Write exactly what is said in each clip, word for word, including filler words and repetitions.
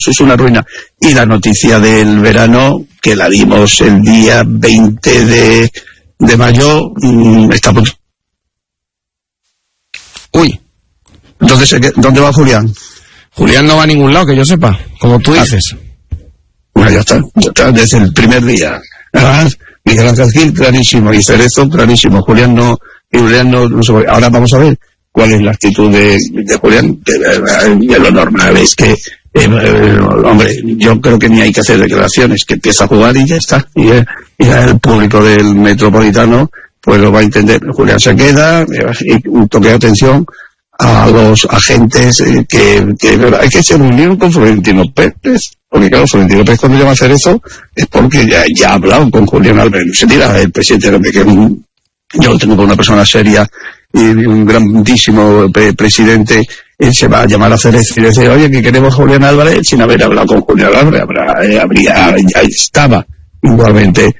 es una ruina. Y la noticia del verano, que la dimos el día veinte de mayo, mmm, está... Uy. ¿Dónde, se, ¿Dónde va Julián? Julián no va a ningún lado, que yo sepa, como tú dices. Ah, bueno, ya está, ya está, desde el primer día. Además, Miguel Ángel Gil, clarísimo, y Cerezo, clarísimo. Julián no, Julián no, no se puede. Ahora vamos a ver cuál es la actitud de, de Julián. De, de, de lo normal es que, eh, eh, hombre, yo creo que ni hay que hacer declaraciones, que empieza a jugar y ya está. Y, eh, y el público del Metropolitano pues lo va a entender. Julián se queda, eh, y un toque de atención a los agentes eh, que, que, hay que se reunieron con Florentino Pérez, porque claro, Florentino Pérez cuando llama a hacer eso es porque ya, ya ha hablado con Julián Álvarez. Se tira el presidente, que es un, yo lo tengo por una persona seria y un grandísimo pre presidente, él se va a llamar a Cerezo y decir, oye, que queremos a Julián Álvarez, sin haber hablado con Julián Álvarez, habrá, eh, habría, ya estaba igualmente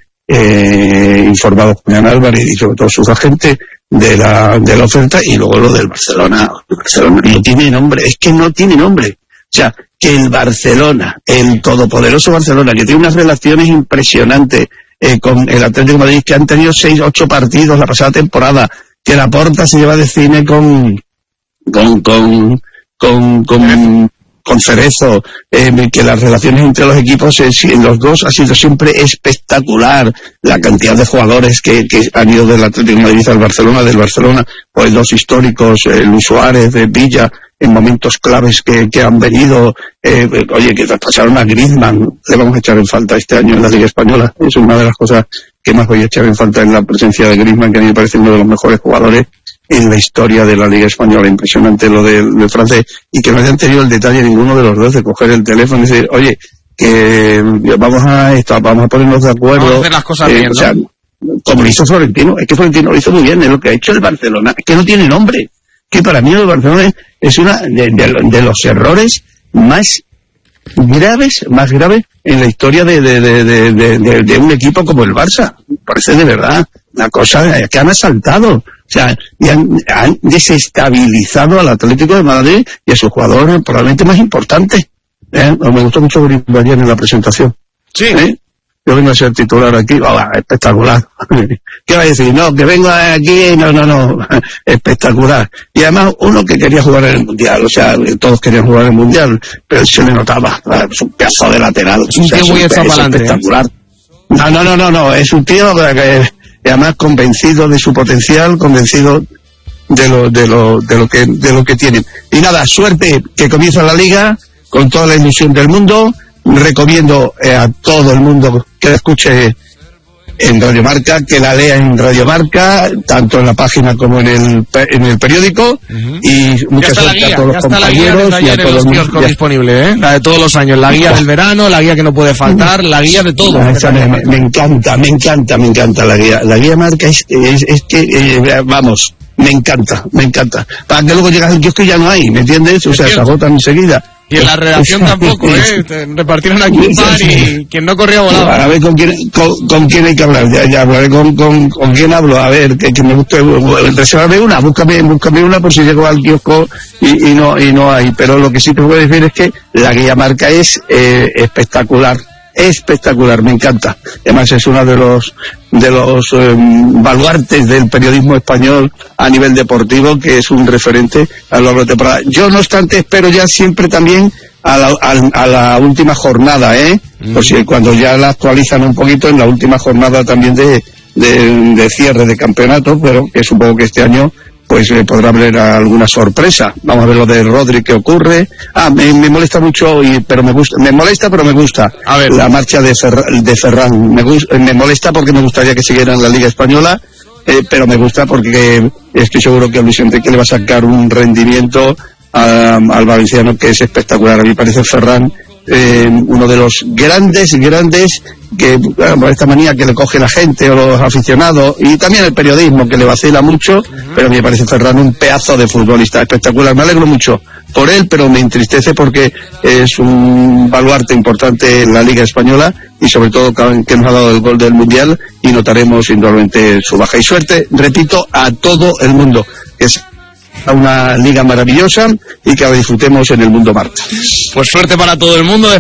eh, informado Julián Álvarez y sobre todo sus agentes de la de la oferta. Y luego lo del Barcelona. El Barcelona no tiene nombre, es que no tiene nombre. O sea, que el Barcelona, el todopoderoso Barcelona, que tiene unas relaciones impresionantes eh, con el Atlético de Madrid, que han tenido seis, ocho partidos la pasada temporada, que Laporta se lleva de cine con con con con, con con Cerezo, eh, que las relaciones entre los equipos, eh, los dos, ha sido siempre espectacular. La cantidad de jugadores que, que han ido del Atlético de Madrid al Barcelona, del Barcelona, pues los históricos, eh, Luis Suárez, de Villa, en momentos claves que, que han venido, eh, oye, que traspasaron a Griezmann, le vamos a echar en falta este año en la Liga Española. Es una de las cosas que más voy a echar en falta, en la presencia de Griezmann, que a mí me parece uno de los mejores jugadores en la historia de la Liga Española. Impresionante lo del, del francés, y que no hayan tenido el detalle ninguno de los dos de coger el teléfono y decir, oye, que vamos a esto, vamos a ponernos de acuerdo. Vamos a hacer las cosas eh, bien, ¿no? O sea, como lo hizo Florentino, es que Florentino lo hizo muy bien, es lo que ha hecho el Barcelona, es que no tiene nombre, que para mí el Barcelona es una de, de, de los errores más graves, más graves en la historia de, de, de, de, de, de, de un equipo como el Barça. Parece de verdad una cosa que han asaltado, o sea, y han, han desestabilizado al Atlético de Madrid y a su jugador probablemente más importante. ¿Eh? Me gustó mucho verlo ayer en la presentación. Sí. ¿Eh? Yo vengo a ser titular aquí, oh, espectacular. ¿Qué va a decir? No, que vengo aquí, no, no, no, espectacular. Y además uno que quería jugar en el Mundial, o sea, todos querían jugar en el Mundial, pero se le notaba, es un pedazo de lateral, es un tío muy espectacular. No, no, no, no, no, es un tío que, que además convencido de su potencial, convencido de lo, de lo, de lo que, de lo que tienen. Y nada, suerte, que comienza la Liga con toda la ilusión del mundo. Recomiendo eh, a todo el mundo que la escuche en Radio Marca, que la lea en Radio Marca, tanto en la página como en el en el periódico. Uh-huh. Y mucha suerte guía, a todos los compañeros y a todos los kioscos disponible, ¿eh? La de todos los años, la guía del verano, la guía que no puede faltar, la guía de todo. Esa me, me, me encanta, me encanta, me encanta la guía. La guía Marca es, es, es que, eh, vamos, me encanta, me encanta. Para que luego llegas al kiosco y ya no hay, ¿me entiendes? O sea, se agotan enseguida. Y en la redacción tampoco, ¿eh? Repartieron aquí un par y quien no corría volaba. A ver con quién, con, con quién hay que hablar. Ya, ya hablaré con, con, con quién hablo. A ver, que, que me guste. Resérvame una, búscame, búscame una por si llego al kiosco y, y no y no hay. Pero lo que sí te puedo decir es que la guía Marca es eh, espectacular. Espectacular, me encanta. Además es uno de los de los eh, baluartes del periodismo español a nivel deportivo, que es un referente a lo largo de temporada. Yo, no obstante, espero ya siempre también a la, a, a la última jornada, ¿eh? Mm. Pues si cuando ya la actualizan un poquito en la última jornada también de, de, de cierre de campeonato, pero que supongo que este año pues eh, podrá haber alguna sorpresa. Vamos a ver lo de Rodri, qué ocurre. Ah, me, me molesta mucho, y, pero me gusta, me molesta, pero me gusta a ver. La marcha de, Fer, de Ferran. Me, gusta, me molesta porque me gustaría que siguiera en la Liga Española, eh, pero me gusta porque estoy seguro que a Luis Enrique le va a sacar un rendimiento a, al valenciano que es espectacular. A mí me parece Ferran eh, uno de los grandes, grandes, que bueno, esta manía que le coge la gente o los aficionados, y también el periodismo que le vacila mucho, uh-huh. Pero a mí me parece Ferran un pedazo de futbolista espectacular. Me alegro mucho por él, pero me entristece porque es un baluarte importante en la Liga Española y sobre todo que nos ha dado el gol del Mundial, y notaremos indudablemente su baja. Y suerte, repito, a todo el mundo. Es a una liga maravillosa y que la disfrutemos en el mundo Marta. Pues suerte para todo el mundo.